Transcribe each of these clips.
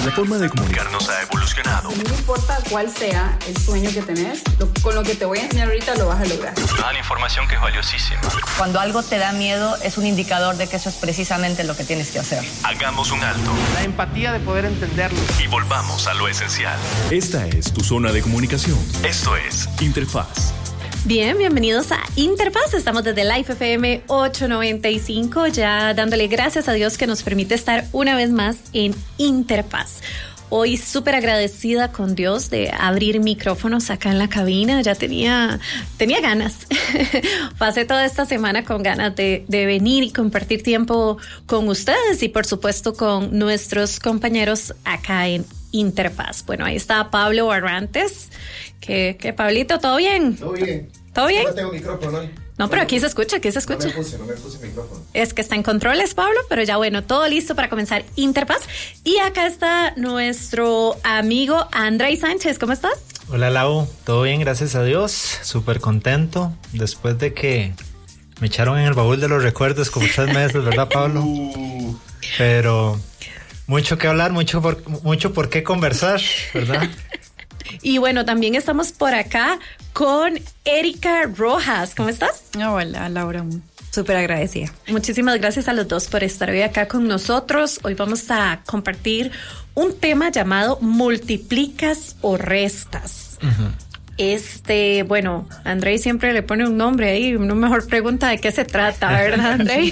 La forma de comunicarnos ha evolucionado. No importa cuál sea el sueño que tenés, con lo que te voy a enseñar ahorita lo vas a lograr. Nos dan información que es valiosísima. Cuando algo te da miedo es un indicador de que eso es precisamente lo que tienes que hacer. Hagamos un alto. La empatía de poder entenderlo. Y volvamos a lo esencial. Esta es tu zona de comunicación. Esto es Interfaz. Bien, bienvenidos a Interfaz. Estamos desde Life FM 895, ya dándole gracias a Dios que nos permite estar una vez más en Interfaz. Hoy súper agradecida con Dios de abrir micrófonos acá en la cabina. Ya tenía ganas. Pasé toda esta semana con ganas de venir y compartir tiempo con ustedes y por supuesto con nuestros compañeros acá en Interfaz. Bueno, ahí está Pablo Barrantes. ¿Qué Pablito? ¿Todo bien? Todo bien. ¿Todo bien? No tengo micrófono hoy. No, pero aquí se escucha. No me puse micrófono. Es que está en controles, Pablo, pero ya bueno, todo listo para comenzar Interfaz. Y acá está nuestro amigo Andrei Sánchez. ¿Cómo estás? Hola, Lau. Todo bien, gracias a Dios. Súper contento. Después de que me echaron en el baúl de los recuerdos como 3 meses, ¿verdad, Pablo? Pero mucho que hablar, mucho por qué conversar, ¿verdad? Y bueno, también estamos por acá con Erika Rojas. ¿Cómo estás? Hola, Laura. Súper agradecida. Muchísimas gracias a los dos por estar hoy acá con nosotros. Hoy vamos a compartir un tema llamado multiplicas o restas. Uh-huh. Bueno, Andrei siempre le pone un nombre ahí, una mejor pregunta de qué se trata, ¿verdad, Andrei?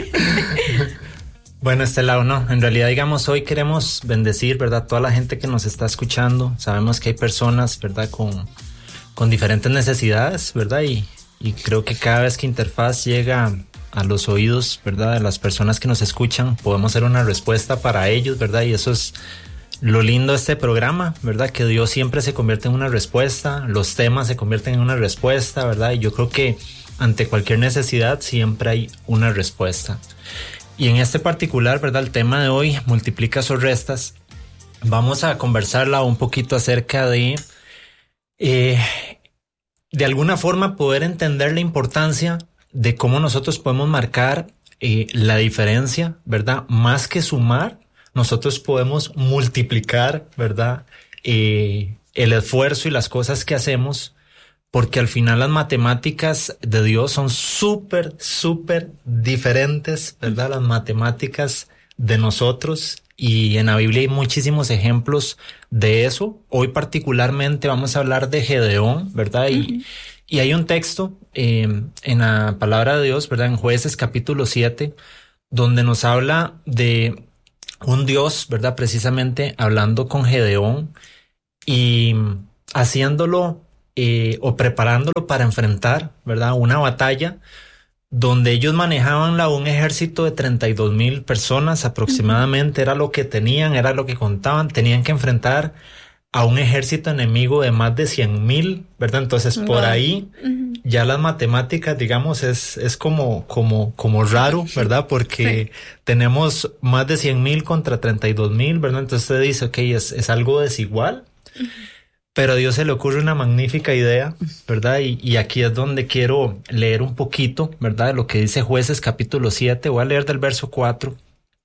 Bueno, Lau, no, en realidad, digamos, hoy queremos bendecir, ¿verdad? Toda la gente que nos está escuchando. Sabemos que hay personas, ¿verdad? Con diferentes necesidades, ¿verdad? Y creo que cada vez que Interfaz llega a los oídos, ¿verdad? De las personas que nos escuchan, podemos ser una respuesta para ellos, ¿verdad? Y eso es lo lindo de este programa, ¿verdad? Que Dios siempre se convierte en una respuesta, los temas se convierten en una respuesta, ¿verdad? Y yo creo que ante cualquier necesidad siempre hay una respuesta. Y en este particular, ¿verdad? El tema de hoy, multiplicas o restas, vamos a conversarla un poquito acerca de alguna forma poder entender la importancia de cómo nosotros podemos marcar la diferencia, ¿verdad? Más que sumar, nosotros podemos multiplicar, ¿verdad? El esfuerzo y las cosas que hacemos, porque al final las matemáticas de Dios son súper diferentes, ¿verdad? Las matemáticas de nosotros, y en la Biblia hay muchísimos ejemplos de eso. Hoy particularmente vamos a hablar de Gedeón, ¿verdad? Uh-huh. Y hay un texto en la palabra de Dios, ¿verdad? En Jueces capítulo 7, donde nos habla de un Dios, ¿verdad? Precisamente hablando con Gedeón y haciéndolo o preparándolo para enfrentar, ¿verdad? Una batalla donde ellos manejaban un ejército de 32,000 personas aproximadamente. Uh-huh. Era lo que tenían, era lo que contaban. Tenían que enfrentar a un ejército enemigo de más de 100,000, ¿verdad? Entonces, por ahí ya las matemáticas, digamos, es como raro, ¿verdad? Porque tenemos más de 100,000 contra 32,000, ¿verdad? Entonces usted dice, ok, es algo desigual. Uh-huh. Pero a Dios se le ocurre una magnífica idea, ¿verdad? Y aquí es donde quiero leer un poquito, ¿verdad? De lo que dice Jueces capítulo 7. Voy a leer del verso 4,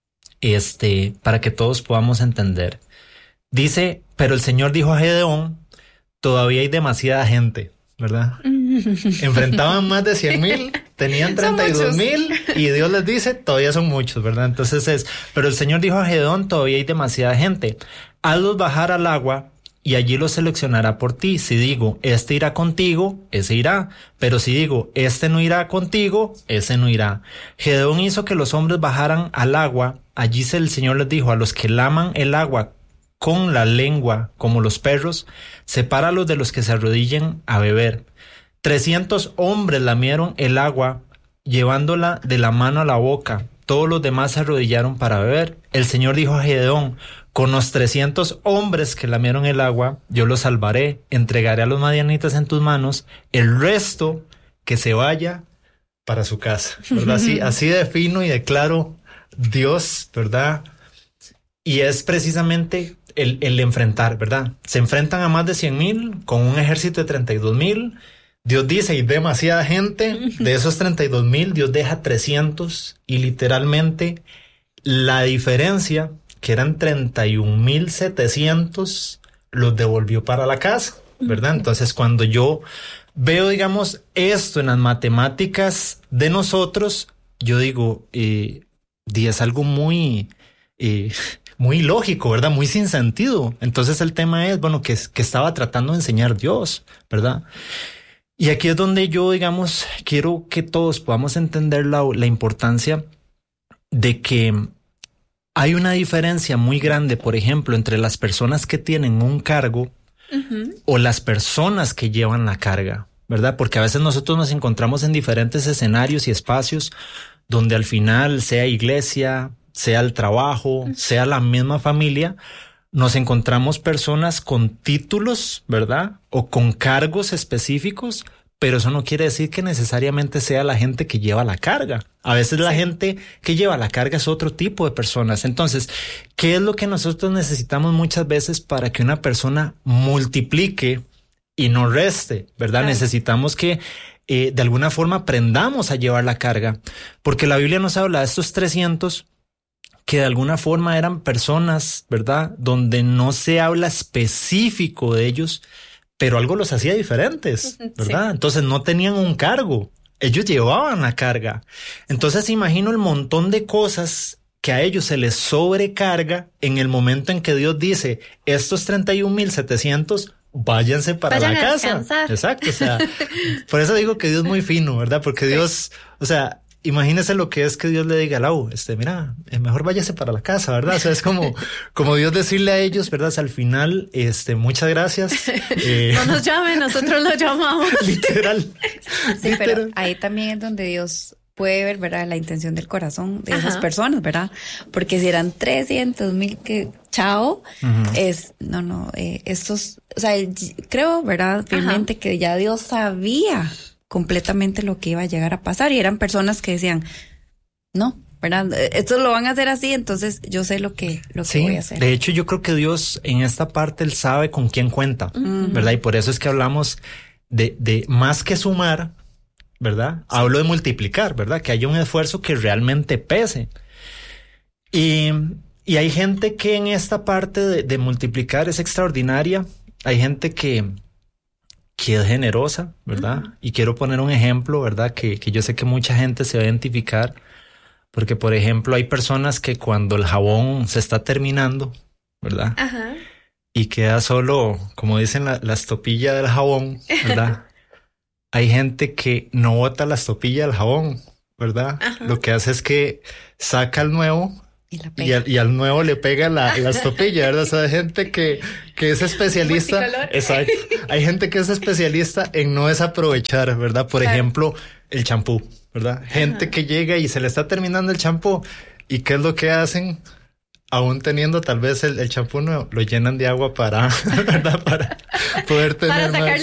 para que todos podamos entender. Dice, pero el Señor dijo a Gedeón, todavía hay demasiada gente, ¿verdad? Enfrentaban más de 100,000, tenían 32,000 y Dios les dice, todavía son muchos, ¿verdad? Entonces pero el Señor dijo a Gedeón, todavía hay demasiada gente. Hazlos bajar al agua y allí lo seleccionará por ti. Si digo, este irá contigo, ese irá. Pero si digo, este no irá contigo, ese no irá. Gedeón hizo que los hombres bajaran al agua. Allí el Señor les dijo, a los que laman el agua con la lengua, como los perros, sepáralos de los que se arrodillen a beber. 300 hombres lamieron el agua, llevándola de la mano a la boca. Todos los demás se arrodillaron para beber. El Señor dijo a Gedeón, con los 300 hombres que lamieron el agua, yo los salvaré, entregaré a los madianitas en tus manos, el resto que se vaya para su casa, ¿verdad? Así de fino y de claro Dios, ¿verdad? Y es precisamente el enfrentar, ¿verdad? Se enfrentan a más de 100,000 con un ejército de 32,000. Dios dice, hay demasiada gente. De esos 32,000, Dios deja 300 y literalmente la diferencia que eran 31,700, los devolvió para la casa, ¿verdad? Entonces, cuando yo veo, digamos, esto en las matemáticas de nosotros, yo digo, es algo muy lógico, ¿verdad? Muy sin sentido. Entonces el tema es, bueno, que estaba tratando de enseñar Dios, ¿verdad? Y aquí es donde yo, digamos, quiero que todos podamos entender la importancia de que hay una diferencia muy grande, por ejemplo, entre las personas que tienen un cargo o las personas que llevan la carga, ¿verdad? Porque a veces nosotros nos encontramos en diferentes escenarios y espacios donde al final, sea iglesia, sea el trabajo, sea la misma familia, nos encontramos personas con títulos, ¿verdad? O con cargos específicos, pero eso no quiere decir que necesariamente sea la gente que lleva la carga. A veces la gente que lleva la carga es otro tipo de personas. Entonces, ¿qué es lo que nosotros necesitamos muchas veces para que una persona multiplique y no reste, ¿verdad? Necesitamos que de alguna forma aprendamos a llevar la carga, porque la Biblia nos habla de estos 300 que de alguna forma eran personas, ¿verdad? Donde no se habla específico de ellos, pero algo los hacía diferentes, ¿verdad? Sí. Entonces no tenían un cargo, ellos llevaban la carga. Entonces imagino el montón de cosas que a ellos se les sobrecarga en el momento en que Dios dice, estos 31,700 váyanse para la casa. Exacto, o sea, por eso digo que Dios es muy fino, ¿verdad? Porque Dios, o sea, imagínese lo que es que Dios le diga a Lau, mira, mejor váyase para la casa, ¿verdad? O sea, es como Dios decirle a ellos, ¿verdad? O sea, al final, muchas gracias. No nos llamen, nosotros lo llamamos. Literal. Sí, pero ahí también es donde Dios puede ver, ¿verdad? La intención del corazón de esas personas, ¿verdad? Porque si eran 300,000 que chao, estos, o sea, creo, ¿verdad? Firmemente que ya Dios sabía completamente lo que iba a llegar a pasar y eran personas que decían, no, ¿verdad? Esto lo van a hacer así, entonces yo sé lo que voy a hacer. De hecho, yo creo que Dios en esta parte, Él sabe con quién cuenta, ¿verdad? Y por eso es que hablamos de más que sumar, ¿verdad? Sí. Hablo de multiplicar, ¿verdad? Que haya un esfuerzo que realmente pese. Y hay gente que en esta parte de multiplicar es extraordinaria. Hay gente que es generosa, ¿verdad? Y quiero poner un ejemplo, ¿verdad? Que yo sé que mucha gente se va a identificar, porque, por ejemplo, hay personas que cuando el jabón se está terminando, ¿verdad? Y queda solo, como dicen, la estopilla del jabón, ¿verdad? Hay gente que no bota la estopilla del jabón, ¿verdad? Lo que hace es que saca el nuevo y al nuevo le pega la estopilla, ¿verdad? O sea, hay gente que es especialista. Exacto. Hay gente que es especialista en no desaprovechar, ¿verdad? Por ejemplo, el champú, ¿verdad? Gente que llega y se le está terminando el champú. ¿Y qué es lo que hacen? Aún teniendo tal vez el champú nuevo, lo llenan de agua ¿verdad? Para poder tener más.